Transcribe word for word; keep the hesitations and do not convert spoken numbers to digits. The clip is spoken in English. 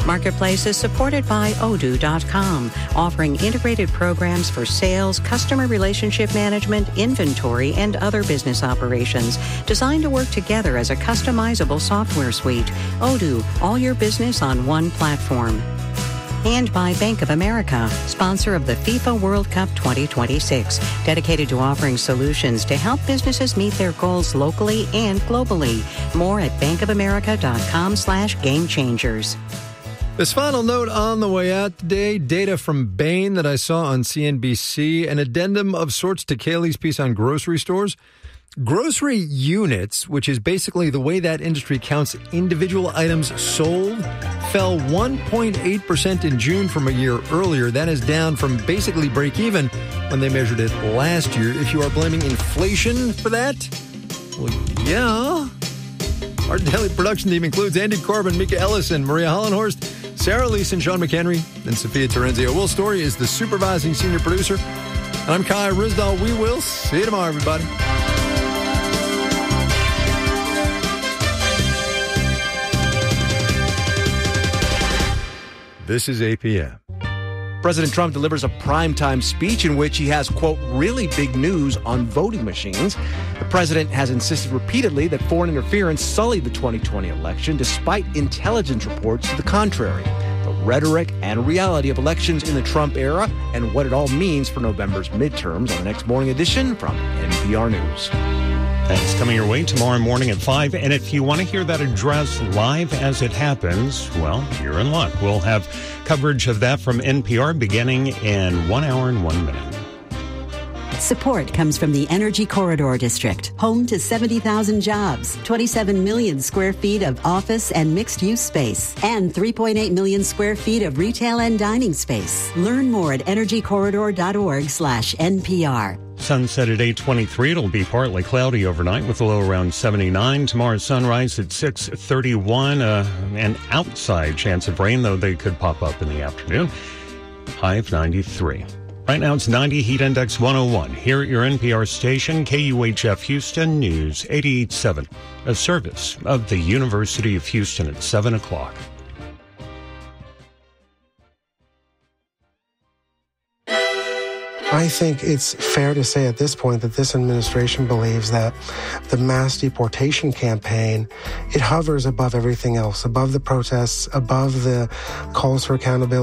Marketplace is supported by Odoo dot com, offering integrated programs for sales, customer relationship management, inventory, and other business operations, designed to work together as a customizable software suite. Odoo, all your business on one platform. And by Bank of America, sponsor of the FIFA World Cup twenty twenty-six, dedicated to offering solutions to help businesses meet their goals locally and globally. More at bankofamerica.com slash game changers. This final note on the way out today, data from Bain that I saw on C N B C, an addendum of sorts to Kaylee's piece on grocery stores. Grocery units, which is basically the way that industry counts individual items sold, fell one point eight percent in June from a year earlier. That is down from basically break even when they measured it last year. If you are blaming inflation for that, well, yeah. Our daily production team includes Andy Corbin, Mika Ellison, Maria Hollenhorst, Sarah Leeson, Sean McHenry, and Sophia Terenzio. Will Story is the supervising senior producer. And I'm Kai Risdall. We will see you tomorrow, everybody. This is A P M. President Trump delivers a primetime speech in which he has, quote, really big news on voting machines. The president has insisted repeatedly that foreign interference sullied the twenty twenty election, despite intelligence reports to the contrary. The rhetoric and reality of elections in the Trump era and what it all means for November's midterms on the next morning edition from N P R News. That's coming your way tomorrow morning at five. And if you want to hear that address live as it happens, well, you're in luck. We'll have coverage of that from N P R beginning in one hour and one minute. Support comes from the Energy Corridor District, home to seventy thousand jobs, twenty-seven million square feet of office and mixed-use space, and three point eight million square feet of retail and dining space. Learn more at energy corridor dot org slash N P R. Sunset at eight twenty-three. It'll be partly cloudy overnight with a low around seventy-nine. Tomorrow's sunrise at six thirty-one. Uh, an outside chance of rain, though they could pop up in the afternoon. High of ninety-three. Right now it's ninety, heat index one oh one. Here at your N P R station, K U H F Houston News eighty-eight point seven. A service of the University of Houston at seven o'clock. I think it's fair to say at this point that this administration believes that the mass deportation campaign, it hovers above everything else, above the protests, above the calls for accountability.